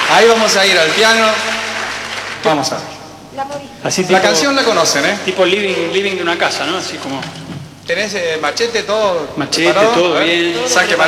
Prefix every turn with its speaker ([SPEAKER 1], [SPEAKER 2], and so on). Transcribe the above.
[SPEAKER 1] Ahí vamos a ir al piano. Vamos a ver.
[SPEAKER 2] Así
[SPEAKER 1] La canción la conocen, ¿eh?
[SPEAKER 2] Tipo living de una casa, ¿no? Así como...
[SPEAKER 1] ¿Tenés machete, todo?
[SPEAKER 2] Machete,
[SPEAKER 1] preparado?
[SPEAKER 2] todo
[SPEAKER 1] A ver.
[SPEAKER 2] bien.
[SPEAKER 1] Saque